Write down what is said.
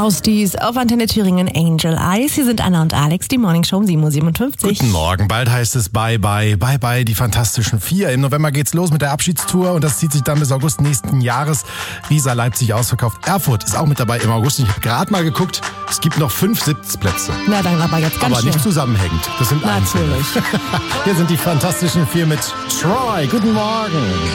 Ausdies auf Antenne Thüringen Angel Eyes. Hier sind Anna und Alex, die Morning Show um 7.57 Uhr. Guten Morgen, bald heißt es Bye Bye, Bye Bye, die Fantastischen Vier. Im November geht's los mit der Abschiedstour und das zieht sich dann bis August nächsten Jahres. Riesa, Leipzig ausverkauft. Erfurt ist auch mit dabei im August. Ich habe gerade mal geguckt, es gibt noch 5 Sitzplätze. Na dann aber jetzt ganz aber schnell. Nicht zusammenhängend, das sind einzelne. Natürlich. Hier sind die Fantastischen Vier mit Troy. Guten Morgen.